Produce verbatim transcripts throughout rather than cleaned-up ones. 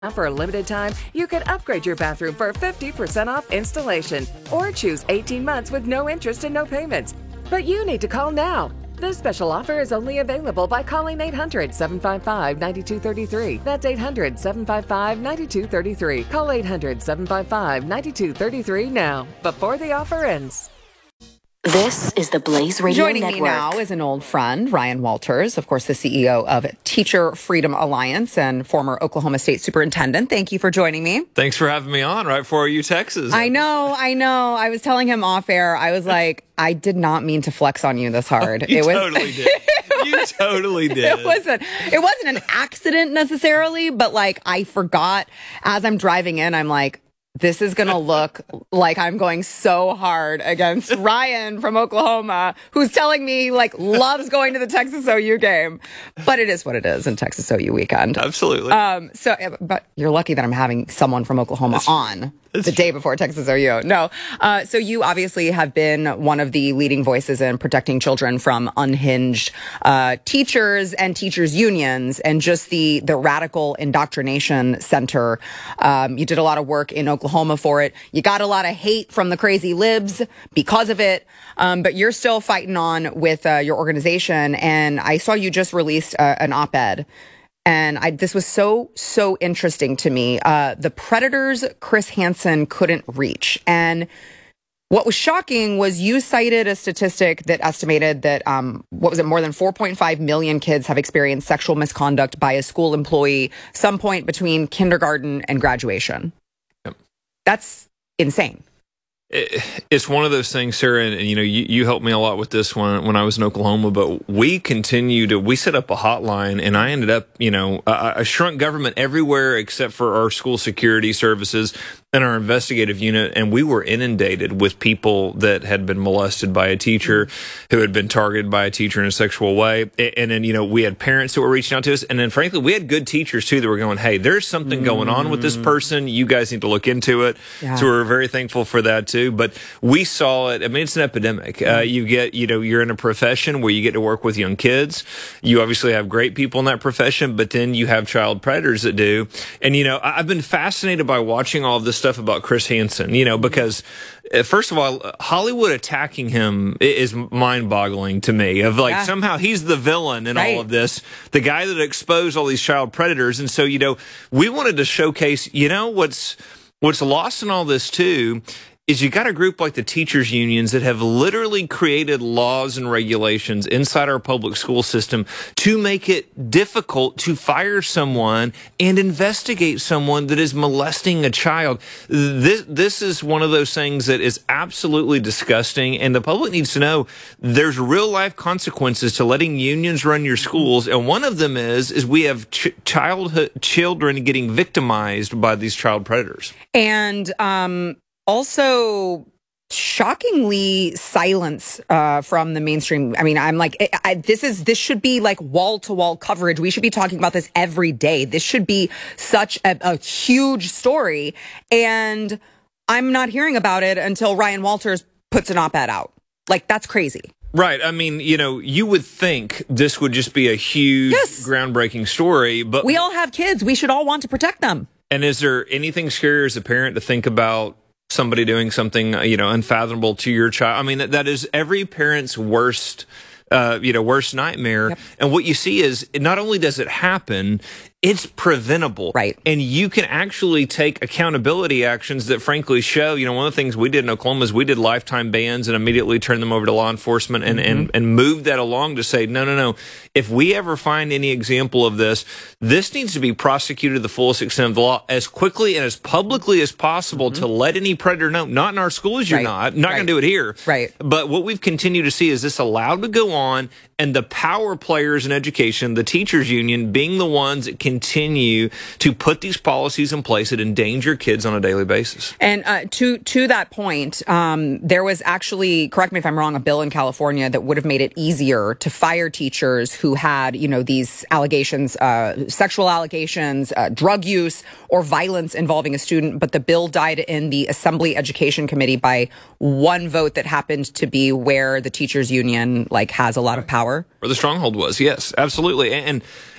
For a limited time, you can upgrade your bathroom for fifty percent off installation or choose eighteen months with no interest and no payments. But you need to call now. This special offer is only available by calling eight hundred, seven five five, nine two three three. That's eight hundred, seven five five, nine two three three. Call eight hundred, seven five five, nine two three three now before the offer ends. This is the Blaze Radio Joining Network. me now is an old friend, Ryan Walters, of course, the C E O of Teacher Freedom Alliance and former Oklahoma State Superintendent. Thank you for joining me. Thanks for having me on right before U Texas. I know, I know. I was telling him off air, I was like, I did not mean to flex on you this hard. You it was, totally did. You totally did. It wasn't, it wasn't an accident necessarily, but like I forgot as I'm driving in, I'm like, this is going to look like I'm going so hard against Ryan from Oklahoma, who's telling me, like, loves going to the Texas O U game. But it is what it is in Texas O U weekend. Absolutely. Um, so, but you're lucky that I'm having someone from Oklahoma That's, on the true. day before Texas O U. No. Uh, so you obviously have been one of the leading voices in protecting children from unhinged uh, teachers and teachers unions and just the, the Radical Indoctrination Center. Um, you did a lot of work in Oklahoma. Oklahoma for it. You got a lot of hate from the crazy libs because of it, um, but you're still fighting on with uh, your organization. And I saw you just released uh, an op-ed, and I, this was so, so interesting to me. Uh, the predators Chris Hansen couldn't reach. And what was shocking was you cited a statistic that estimated that, um, what was it, more than four point five million kids have experienced sexual misconduct by a school employee some point between kindergarten and graduation. That's insane. It's one of those things, Sarah, and, and you know, you, you helped me a lot with this one when I was in Oklahoma, but we continue to, we set up a hotline, and I ended up, you know, I, I shrunk government everywhere except for our school security services and our investigative unit, and we were inundated with people that had been molested by a teacher, who had been targeted by a teacher in a sexual way. And then, you know, we had parents that were reaching out to us. And then, frankly, we had good teachers, too, that were going, hey, there's something going on with this person. You guys need to look into it. Yeah. So we're very thankful for that, too. But we saw it. I mean, it's an epidemic. Uh, you get, you know, you're in a profession where you get to work with young kids. You obviously have great people in that profession, but then you have child predators that do. And, you know, I've been fascinated by watching all of this stuff about Chris Hansen, you know, because uh, first of all, Hollywood attacking him is mind-boggling to me. Of like, yeah. somehow he's the villain in right. all of this, the guy that exposed all these child predators. And so, you know, we wanted to showcase, you know, what's what's lost in all this too is you got a group like the teachers unions that have literally created laws and regulations inside our public school system to make it difficult to fire someone and investigate someone that is molesting a child. This, this is one of those things that is absolutely disgusting, and the public needs to know there's real life consequences to letting unions run your schools, and one of them is, is we have ch- childhood children getting victimized by these child predators. And, um, also, shockingly, silence uh, from the mainstream. I mean, I'm like, I, I, this is this should be like wall to wall coverage. We should be talking about this every day. This should be such a, a huge story, and I'm not hearing about it until Ryan Walters puts an op-ed out. Like, that's crazy. Right. I mean, you know, you would think this would just be a huge, yes. groundbreaking story, but we all have kids. We should all want to protect them. And is there anything scarier as a parent to think about somebody doing something, you know, unfathomable to your child? I mean, that, that is every parent's worst, uh, you know, worst nightmare. Yep. And what you see is not only does it happen, it's preventable. Right. And you can actually take accountability actions that frankly show, you know, one of the things we did in Oklahoma is we did lifetime bans and immediately turned them over to law enforcement and, mm-hmm. and, and moved that along to say, no, no, no. If we ever find any example of this, this needs to be prosecuted to the fullest extent of the law as quickly and as publicly as possible mm-hmm. to let any predator know. Not in our schools, you're right. not. Not right. going to do it here. Right. But what we've continued to see is this allowed to go on, and the power players in education, the teachers union, being the ones that continue to put these policies in place that endanger kids on a daily basis. And uh, to to that point, um, there was actually, correct me if I'm wrong, a bill in California that would have made it easier to fire teachers who had, you know, these allegations, uh, sexual allegations, uh, drug use, or violence involving a student. But the bill died in the Assembly Education Committee by one vote that happened to be where the teachers union like has a lot of power. Where the stronghold was, yes, absolutely. And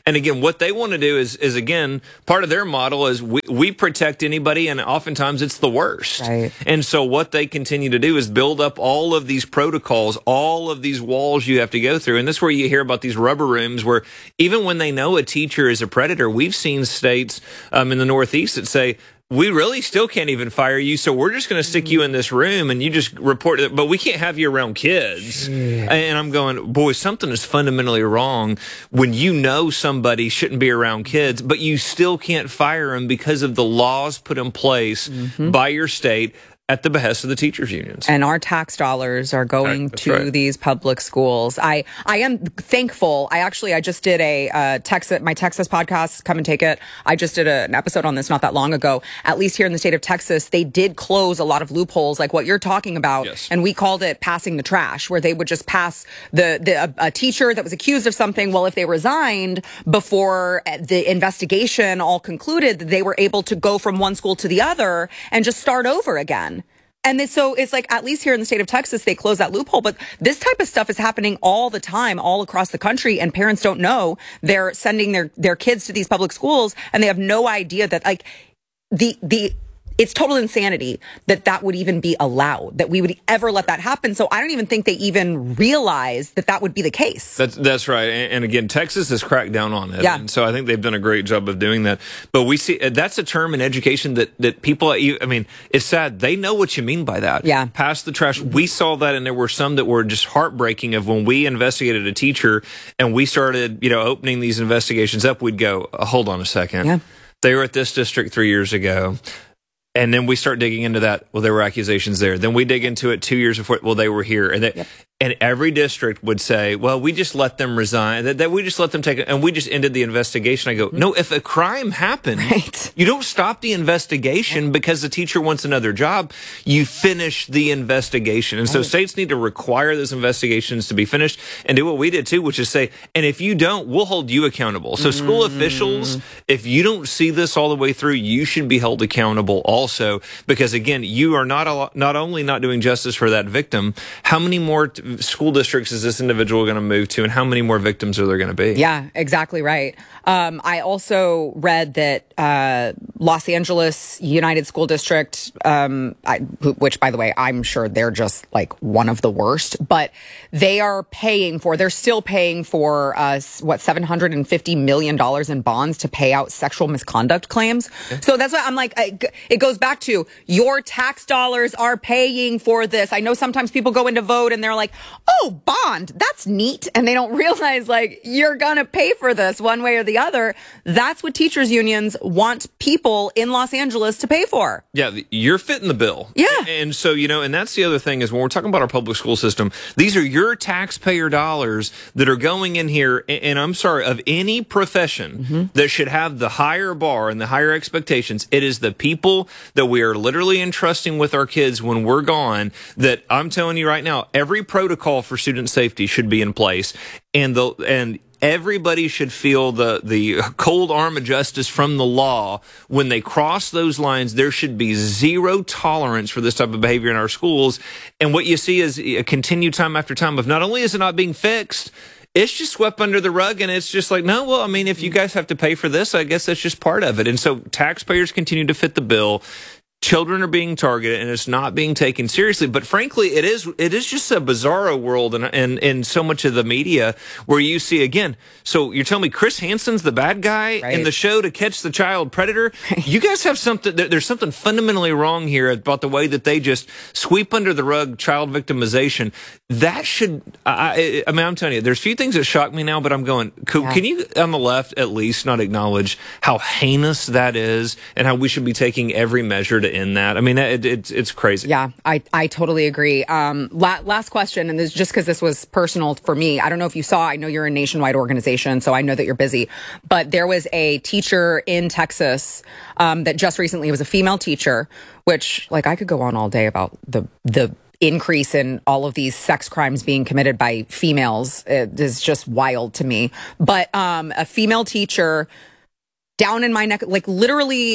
And again, what they want to do is, is again, part of their model is we, we protect anybody, and oftentimes it's the worst. Right. And so what they continue to do is build up all of these protocols, all of these walls you have to go through. And this is where you hear about these rubber rooms where even when they know a teacher is a predator, we've seen states um, in the Northeast that say, we really still can't even fire you, so we're just going to stick you in this room and you just report it, but we can't have you around kids. Yeah. And I'm going, boy, something is fundamentally wrong when you know somebody shouldn't be around kids, but you still can't fire them because of the laws put in place mm-hmm. by your state at the behest of the teachers' unions. And our tax dollars are going right, to right. these public schools. I, I am thankful. I actually, I just did a uh, Texas, my Texas podcast, Come and Take It. I just did a, an episode on this not that long ago. At least here in the state of Texas, they did close a lot of loopholes like what you're talking about. Yes. And we called it passing the trash, where they would just pass the, the a, a teacher that was accused of something. Well, if they resigned before the investigation all concluded, they were able to go from one school to the other and just start over again. And then, so it's like, at least here in the state of Texas, they close that loophole. But this type of stuff is happening all the time, all across the country. And parents don't know they're sending their, their kids to these public schools, and they have no idea that, like, the, the, it's total insanity that that would even be allowed, that we would ever let that happen. So I don't even think they even realize that that would be the case. That's that's right. And, and again, Texas has cracked down on it. Yeah. And so I think they've done a great job of doing that. But we see that's a term in education that, that people, I mean, it's sad. They know what you mean by that. Yeah. Pass the trash. We saw that, and there were some that were just heartbreaking of when we investigated a teacher and we started, you know, opening these investigations up, we'd go, oh, hold on a second. Yeah. They were at this district three years ago. And then we start digging into that. Well, there were accusations there. Then we dig into it two years before. Well, they were here. And they, yep. and every district would say, well, we just let them resign. That, that we just let them take it. And we just ended the investigation. I go, no, if a crime happened, right. you don't stop the investigation because the teacher wants another job. You finish the investigation. And so right. states need to require those investigations to be finished and do what we did too, which is say, and if you don't, we'll hold you accountable. So school mm. officials, if you don't see this all the way through, you should be held accountable also. Also, because again, you are not a, not only not doing justice for that victim. How many more t- school districts is this individual going to move to, and how many more victims are there going to be? Yeah, exactly right. Um, I also read that uh, Los Angeles United School District, um, I, which, by the way, I'm sure they're just like one of the worst, but they are paying for, they're still paying for, uh, what, seven hundred fifty million dollars in bonds to pay out sexual misconduct claims. Okay. So that's why I'm like, I, it goes back to your tax dollars are paying for this. I know sometimes people go into vote and they're like, oh, bond, that's neat. And they don't realize, like, you're going to pay for this one way or the other. That's what teachers unions want people in Los Angeles to pay for. Yeah, you're fitting the bill. Yeah. And so, you know, and that's the other thing is when we're talking about our public school system, these are your taxpayer dollars that are going in here. And I'm sorry, of any profession mm-hmm. that should have the higher bar and the higher expectations, it is the people that we are literally entrusting with our kids when we're gone, that I'm telling you right now, every protocol for student safety should be in place. And the, and everybody should feel the, the cold arm of justice from the law. When they cross those lines, there should be zero tolerance for this type of behavior in our schools. And what you see is a continued time after time of not only is it not being fixed, it's just swept under the rug, and it's just like, no, well, I mean, if you guys have to pay for this, I guess that's just part of it. And so taxpayers continue to fit the bill. Children are being targeted, and it's not being taken seriously. But frankly, it is it is just a bizarro world, and and and so much of the media where you see again. So you're telling me Chris Hansen's the bad guy right. in the show to catch the child predator? Right. You guys have something. There's something fundamentally wrong here about the way that they just sweep under the rug child victimization. That should. I, I mean, I'm telling you, there's a few things that shock me now, but I'm going. Can, yeah. can you on the left at least not acknowledge how heinous that is, and how we should be taking every measure to in that? I mean, it, it, it's crazy. Yeah, I, I totally agree. Um, la- last question, and this just because this was personal for me. I don't know if you saw, I know you're a nationwide organization, so I know that you're busy, but there was a teacher in Texas um, that just recently was a female teacher, which, like, I could go on all day about the the increase in all of these sex crimes being committed by females. It is just wild to me. But um, a female teacher down in my neck, like literally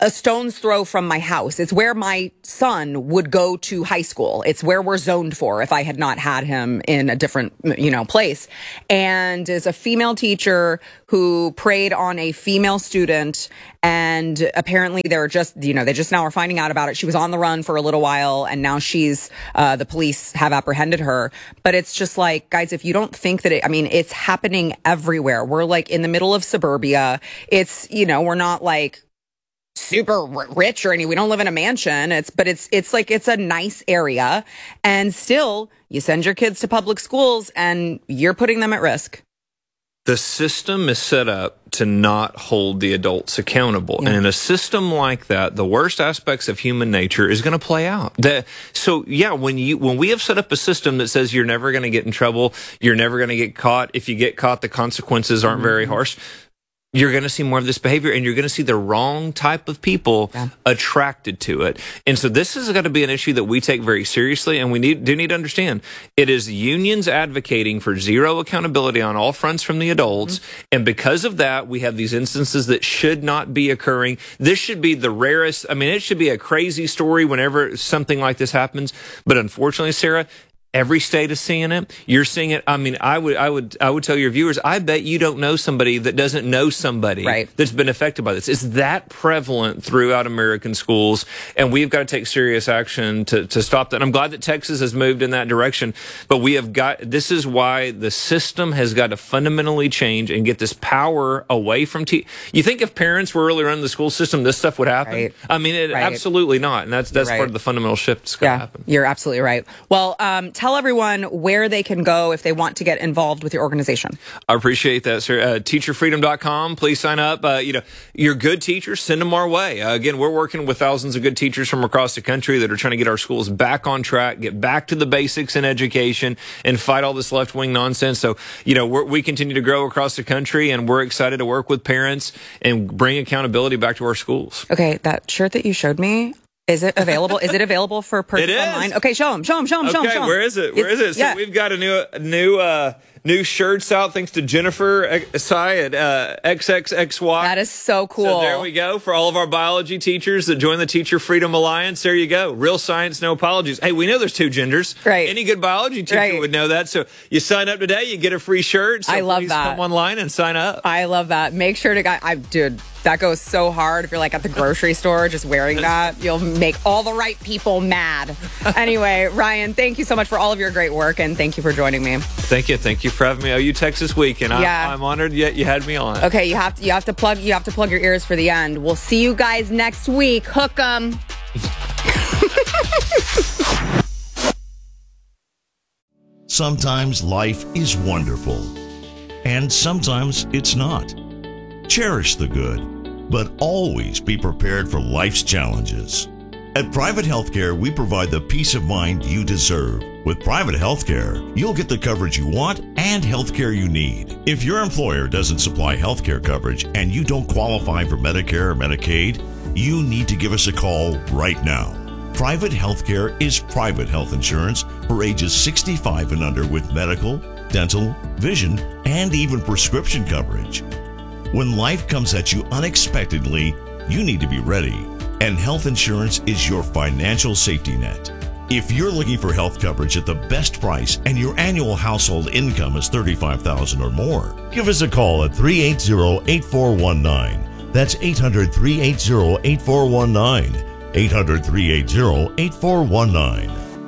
a stone's throw from my house. It's where my son would go to high school. It's where we're zoned for if I had not had him in a different, you know, place. And is a female teacher who preyed on a female student. And apparently they're just, you know, they just now are finding out about it. She was on the run for a little while and now she's, uh, the police have apprehended her. But it's just like, guys, if you don't think that it, I mean, it's happening everywhere. We're like in the middle of suburbia. It's, you know, we're not like, super r- rich or any, we don't live in a mansion. It's, but it's, it's like, it's a nice area. And still you send your kids to public schools and you're putting them at risk. The system is set up to not hold the adults accountable. Yeah. And in a system like that, the worst aspects of human nature is going to play out. The, so yeah, when you, when we have set up a system that says you're never going to get in trouble, you're never going to get caught. If you get caught, the consequences aren't mm-hmm. very harsh. You're going to see more of this behavior and you're going to see the wrong type of people yeah. attracted to it. And so this is going to be an issue that we take very seriously. And we need, do need to understand it is unions advocating for zero accountability on all fronts from the adults. Mm-hmm. And because of that, we have these instances that should not be occurring. This should be the rarest. I mean, it should be a crazy story whenever something like this happens. But unfortunately, Sarah, every state is seeing it. You're seeing it. I mean, I would, I would, I would tell your viewers, I bet you don't know somebody that doesn't know somebody right. that's been affected by this. It's that prevalent throughout American schools, and we've got to take serious action to, to stop that. And I'm glad that Texas has moved in that direction, but we have got, this is why the system has got to fundamentally change and get this power away from te- You think if parents were really running the school system, this stuff would happen? Right. I mean, it, right. absolutely not. And that's, that's right. part of the fundamental shift that's going to yeah, happen. You're absolutely right. Well, um, tell everyone where they can go if they want to get involved with your organization. I appreciate that, sir. Uh, teacher freedom dot com. Please sign up. Uh, you know, your good teachers, send them our way. Uh, again, we're working with thousands of good teachers from across the country that are trying to get our schools back on track, get back to the basics in education, and fight all this left-wing nonsense. So, you know, we're, we continue to grow across the country, and we're excited to work with parents and bring accountability back to our schools. Okay, that shirt that you showed me, is it available? Is it available for purchase it is. online? Okay, show them, show them, show them, okay, show them. Okay, where is it? Where it's, is it? So yeah. we've got a new, new, uh, new shirts out thanks to Jennifer Asai at uh, X X X Y. That is so cool. So there we go. For all of our biology teachers that join the Teacher Freedom Alliance, there you go. Real science, no apologies. Hey, we know there's two genders. Right. Any good biology teacher right. would know that. So you sign up today, you get a free shirt. So I love please that. Come online and sign up. I love that. Make sure to, I, dude, that goes so hard. If you're like at the grocery store just wearing that, you'll make all the right people mad. Anyway, Ryan, thank you so much for all of your great work, and thank you for joining me. Thank you. Thank you for having me. Oh, you Texas Week, and yeah. I'm, I'm honored yet you had me on. Okay, you have to you have to plug you have to plug your ears for the end. We'll see you guys next week. Hook 'em. Sometimes life is wonderful, and sometimes it's not. Cherish the good, but always be prepared for life's challenges. At Private Healthcare, we provide the peace of mind you deserve. With Private Healthcare, you'll get the coverage you want and healthcare you need. If your employer doesn't supply healthcare coverage and you don't qualify for Medicare or Medicaid, you need to give us a call right now. Private Healthcare is private health insurance for ages sixty-five and under with medical, dental, vision, and even prescription coverage. When life comes at you unexpectedly, you need to be ready, and health insurance is your financial safety net. If you're looking for health coverage at the best price and your annual household income is thirty-five thousand dollars or more, give us a call at three eight zero, eight four one nine. That's eight hundred, three eight zero, eight four one nine. eight hundred, three eight zero, eight four one nine.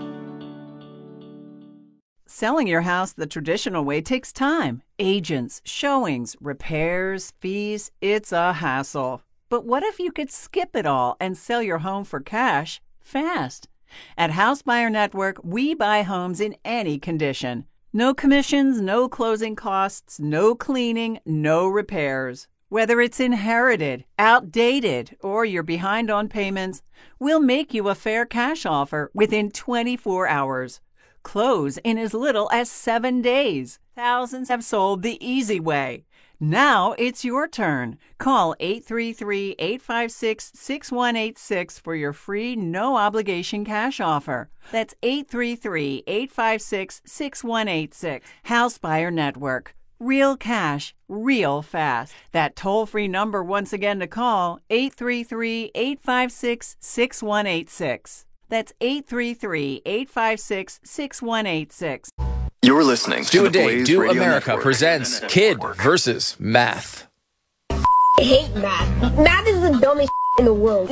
Selling your house the traditional way takes time. Agents, showings, repairs, fees, it's a hassle. But what if you could skip it all and sell your home for cash fast? At House Buyer Network, we buy homes in any condition. No commissions, no closing costs, no cleaning, no repairs. Whether it's inherited, outdated, or you're behind on payments, we'll make you a fair cash offer within twenty-four hours. Close in as little as seven days. Thousands have sold the easy way. Now it's your turn. Call eight three three, eight five six, six one eight six for your free no-obligation cash offer. That's eight three three, eight five six, six one eight six. House Buyer Network. Real cash, real fast. That toll-free number once again to call, eight three three, eight five six, six one eight six. That's eight three three, eight five six, six one eight six. You're listening to Do the a Day, Blaze Do Radio America Network. presents Kid versus Math. I hate math. Math is the dumbest in the world.